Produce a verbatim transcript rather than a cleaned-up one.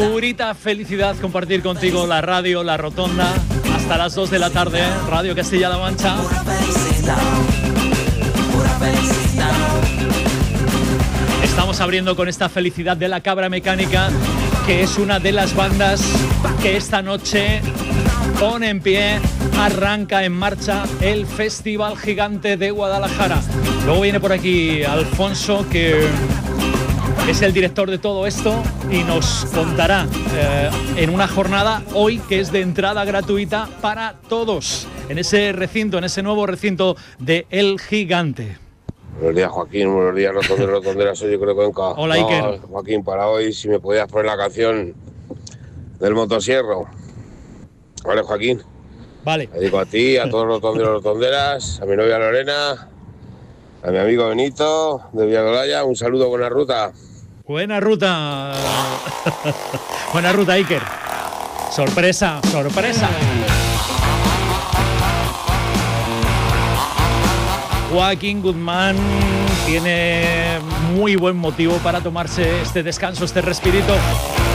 Purita felicidad compartir contigo la radio, la rotonda, hasta las dos de la tarde, Radio Castilla-La Mancha. Pura felicidad, pura felicidad. Estamos abriendo con esta felicidad de La Cabra Mecánica, que es una de las bandas que esta noche pone en pie, arranca en marcha el Festival Gigante de Guadalajara. Luego viene por aquí Alfonso, que es el director de todo esto y nos contará eh, en una jornada hoy que es de entrada gratuita para todos en ese recinto, en ese nuevo recinto de El Gigante. Buenos días, Joaquín. Buenos días, rotonderos, rotonderas. Soy yo, creo que Cuenca. Hola, Iker. No, Joaquín, para hoy, si me podías poner la canción del motosierro. Vale, Joaquín. Vale. Le digo a ti, a todos los rotonderos, rotonderas, a mi novia Lorena, a mi amigo Benito de Villadolaya. Un saludo, buena ruta. Buena ruta. Buena ruta, Iker. Sorpresa, sorpresa. Joaquín Guzmán tiene muy buen motivo para tomarse este descanso, este respirito.